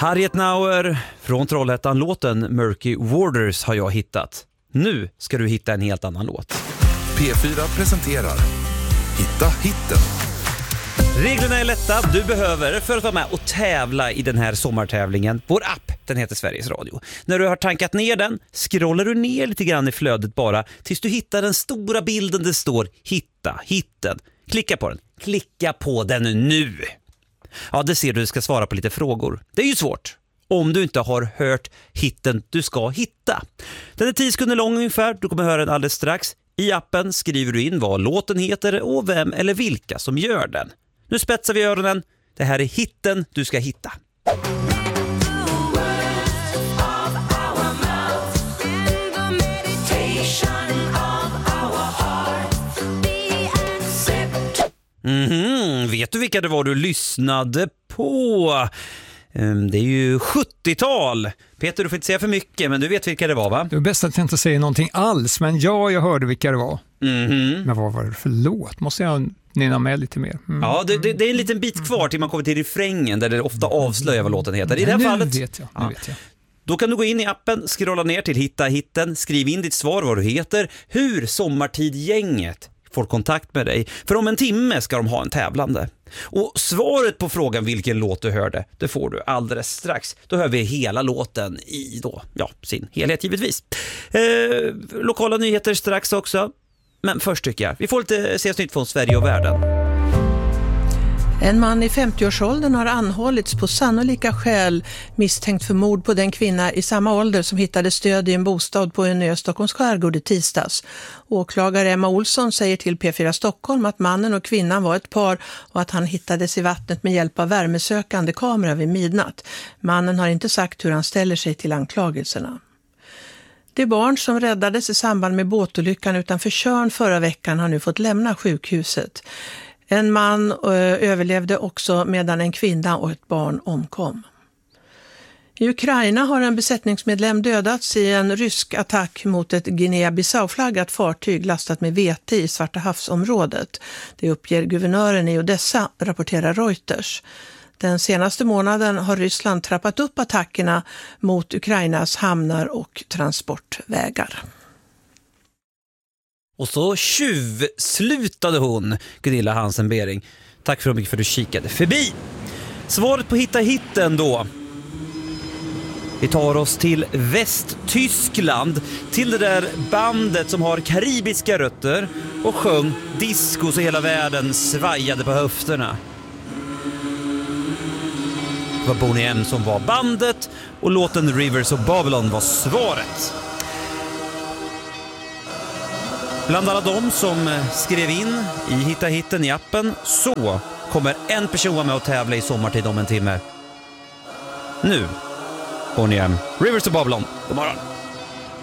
Harriet Nauer från Trollhättan-låten Murky Waters har jag hittat. Nu ska du hitta en helt annan låt. P4 presenterar Hitta hitten. Reglerna är lätta. Du behöver, för att vara med och tävla i den här sommartävlingen, vår app, den heter Sveriges Radio. När du har tankat ner den, scrollar du ner lite grann i flödet bara tills du hittar den stora bilden det står Hitta hitten. Klicka på den. Klicka på den nu. Ja, det ser du ska svara på lite frågor. Det är ju svårt om du inte har hört hitten du ska hitta. Den är 10 sekunder lång ungefär. Du kommer höra den alldeles strax. I appen skriver du in vad låten heter och vem eller vilka som gör den. Nu spetsar vi öronen. Det här är hitten du ska hitta. Vet du vilka det var du lyssnade på? Det är ju 70-tal. Peter, du får inte säga för mycket, men du vet vilka det var, va? Det är bäst att jag inte säger någonting alls, men ja, jag hörde vilka det var. Men vad var det för låt? Måste jag nynna med lite mer? Ja, det är en liten bit kvar till man kommer till refrängen där det ofta avslöjar vad låten heter. I det här fallet vet jag. Då kan du gå in i appen, scrolla ner till Hitta hitten, skriv in ditt svar, vad du heter, hur Sommartid-gänget får kontakt med dig. För om en timme ska de ha en tävlande. Och svaret på frågan vilken låt du hörde, det får du alldeles strax. Då hör vi hela låten i sin helhet givetvis. Lokala nyheter strax också. Men först tycker jag, vi får lite senaste nytt från Sverige och världen. En man i 50-årsåldern har anhållits på sannolika skäl misstänkt för mord på den kvinna i samma ålder som hittade stöd i en bostad på en ö i Stockholms skärgård i tisdags. Åklagare Emma Olsson säger till P4 Stockholm att mannen och kvinnan var ett par och att han hittades i vattnet med hjälp av värmesökande kamera vid midnatt. Mannen har inte sagt hur han ställer sig till anklagelserna. Det barn som räddades i samband med båtolyckan utanför Tjörn förra veckan har nu fått lämna sjukhuset. En man överlevde också medan en kvinna och ett barn omkom. I Ukraina har en besättningsmedlem dödats i en rysk attack mot ett Guinea-Bissau-flaggat fartyg lastat med vete i Svarta havsområdet. Det uppger guvernören i Odessa, rapporterar Reuters. Den senaste månaden har Ryssland trappat upp attackerna mot Ukrainas hamnar och transportvägar. Och så tjuvslutade hon, Gunilla Hansen-Bering. Tack för mycket för att du kikade förbi. Svaret på Hitta hitten då. Vi tar oss till Västtyskland, till det där bandet som har karibiska rötter och sjöng disco så hela världen svajade på höfterna. Det var Boney M som var bandet och låten Rivers of Babylon var svaret. Bland alla de som skrev in i Hitta hitten i appen så kommer en person vara med och tävla i Sommartid om en timme. Nu, Boney M, Rivers of Babylon. God morgon.